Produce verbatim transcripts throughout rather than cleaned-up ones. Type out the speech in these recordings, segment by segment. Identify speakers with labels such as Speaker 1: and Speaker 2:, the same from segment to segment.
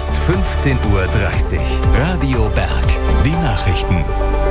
Speaker 1: ist fünfzehn Uhr dreißig. Radio Berg. Die Nachrichten.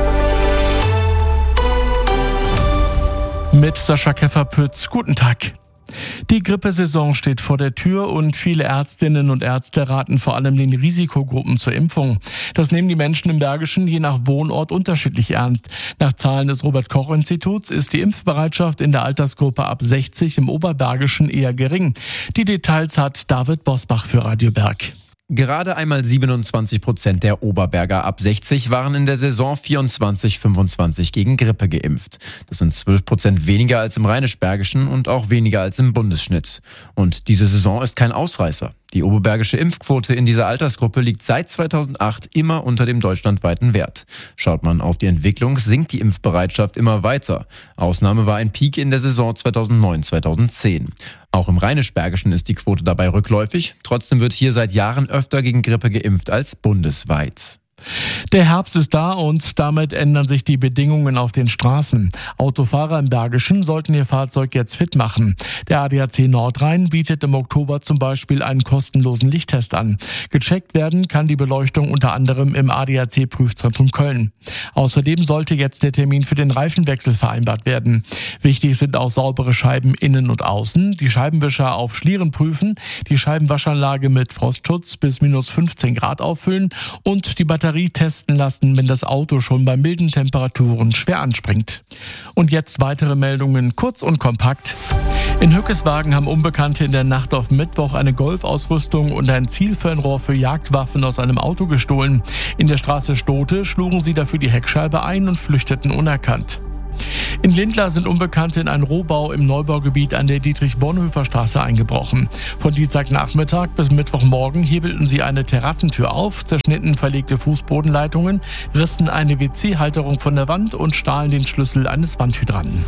Speaker 2: Mit Sascha Keffer-Pütz. Guten Tag. Die Grippesaison steht vor der Tür und viele Ärztinnen und Ärzte raten vor allem den Risikogruppen zur Impfung. Das nehmen die Menschen im Bergischen je nach Wohnort unterschiedlich ernst. Nach Zahlen des Robert-Koch-Instituts ist die Impfbereitschaft in der Altersgruppe ab sechzig im Oberbergischen eher gering. Die Details hat David Bosbach für Radio Berg.
Speaker 3: Gerade einmal siebenundzwanzig Prozent der Oberberger ab sechzig waren in der Saison vierundzwanzig fünfundzwanzig gegen Grippe geimpft. Das sind zwölf Prozent weniger als im Rheinisch-Bergischen und auch weniger als im Bundesschnitt. Und diese Saison ist kein Ausreißer. Die oberbergische Impfquote in dieser Altersgruppe liegt seit zweitausendacht immer unter dem deutschlandweiten Wert. Schaut man auf die Entwicklung, sinkt die Impfbereitschaft immer weiter. Ausnahme war ein Peak in der Saison zweitausendneun zweitausendzehn. Auch im Rheinisch-Bergischen ist die Quote dabei rückläufig. Trotzdem wird hier seit Jahren öfter gegen Grippe geimpft als bundesweit.
Speaker 2: Der Herbst ist da und damit ändern sich die Bedingungen auf den Straßen. Autofahrer im Bergischen sollten ihr Fahrzeug jetzt fit machen. Der A D A C Nordrhein bietet im Oktober zum Beispiel einen kostenlosen Lichttest an. Gecheckt werden kann die Beleuchtung unter anderem im A D A C-Prüfzentrum Köln. Außerdem sollte jetzt der Termin für den Reifenwechsel vereinbart werden. Wichtig sind auch saubere Scheiben innen und außen, die Scheibenwischer auf Schlieren prüfen, die Scheibenwaschanlage mit Frostschutz bis minus fünfzehn Grad auffüllen und die Batterie testen lassen, wenn das Auto schon bei milden Temperaturen schwer anspringt. Und jetzt weitere Meldungen, kurz und kompakt. In Hückeswagen haben Unbekannte in der Nacht auf Mittwoch eine Golfausrüstung und ein Zielfernrohr für Jagdwaffen aus einem Auto gestohlen. In der Straße Stote schlugen sie dafür die Heckscheibe ein und flüchteten unerkannt. In Lindlar sind Unbekannte in einen Rohbau im Neubaugebiet an der Dietrich-Bonhoeffer-Straße eingebrochen. Von Dienstagnachmittag bis Mittwochmorgen hebelten sie eine Terrassentür auf, zerschnitten verlegte Fußbodenleitungen, rissen eine W C-Halterung von der Wand und stahlen den Schlüssel eines Wandhydranten.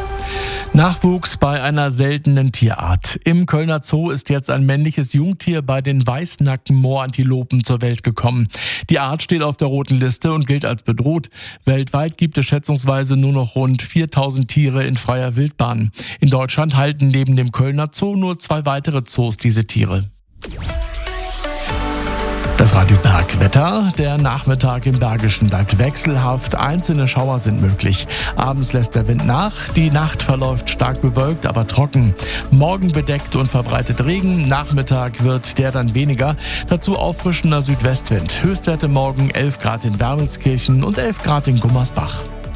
Speaker 2: Nachwuchs bei einer seltenen Tierart. Im Kölner Zoo ist jetzt ein männliches Jungtier bei den Weißnacken-Moorantilopen zur Welt gekommen. Die Art steht auf der roten Liste und gilt als bedroht. Weltweit gibt es schätzungsweise nur noch rund viertausend Tiere in freier Wildbahn. In Deutschland halten neben dem Kölner Zoo nur zwei weitere Zoos diese Tiere. Das Radio Berg Wetter. Der Nachmittag im Bergischen bleibt wechselhaft. Einzelne Schauer sind möglich. Abends lässt der Wind nach. Die Nacht verläuft stark bewölkt, aber trocken. Morgen bedeckt und verbreitet Regen. Nachmittag wird der dann weniger. Dazu auffrischender Südwestwind. Höchstwerte morgen elf Grad in Wermelskirchen und elf Grad in Gummersbach.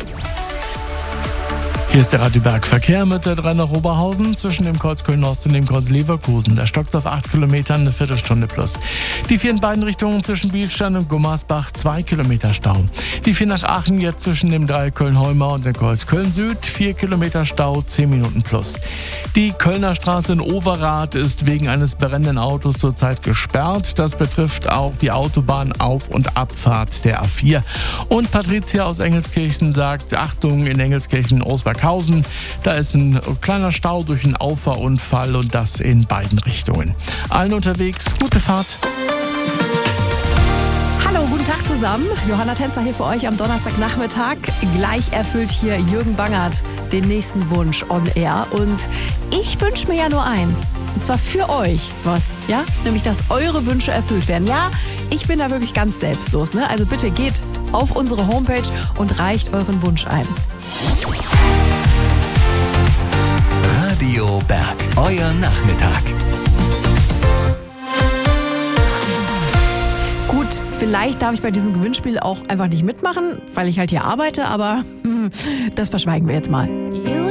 Speaker 2: Hier ist der Radio Berg Verkehr mit der drei nach Oberhausen zwischen dem Kreuz Köln-Ost und dem Kreuz Leverkusen. Da stockt auf acht Kilometern eine Viertelstunde plus. Die vier in beiden Richtungen zwischen Bielstein und Gummersbach zwei Kilometer Stau. Die vier nach Aachen jetzt zwischen dem Dreieck Köln-Heumau und dem Kreuz Köln-Süd vier Kilometer Stau, zehn Minuten plus. Die Kölner Straße in Overath ist wegen eines brennenden Autos zurzeit gesperrt. Das betrifft auch die Autobahn Auf- und Abfahrt der A vier. Und Patricia aus Engelskirchen sagt, Achtung in Engelskirchen-Osberghausen. Da ist ein kleiner Stau durch einen Auffahrunfall und das in beiden Richtungen. Allen unterwegs, gute Fahrt.
Speaker 4: Hallo, guten Tag zusammen. Johanna Tänzer hier für euch am Donnerstagnachmittag. Gleich erfüllt hier Jürgen Bangert den nächsten Wunsch on air. Und ich wünsche mir ja nur eins. Und zwar für euch was, ja? Nämlich, dass eure Wünsche erfüllt werden. Ja, ich bin da wirklich ganz selbstlos, ne? Also bitte geht auf unsere Homepage und reicht euren Wunsch ein.
Speaker 1: Radio Berg, euer Nachmittag.
Speaker 4: Gut, vielleicht darf ich bei diesem Gewinnspiel auch einfach nicht mitmachen, weil ich halt hier arbeite, aber das verschweigen wir jetzt mal.